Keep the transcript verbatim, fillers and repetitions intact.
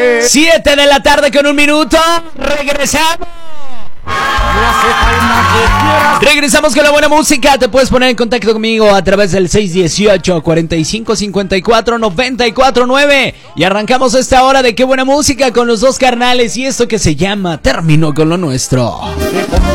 Siete de la tarde con un minuto. Regresamos. Regresamos con la buena música. Te puedes poner en contacto conmigo a través del seis uno ocho, cuatro cinco, cinco cuatro, nueve cuatro nueve. Y arrancamos esta hora de qué buena música con los dos carnales y esto que se llama Termino con lo nuestro.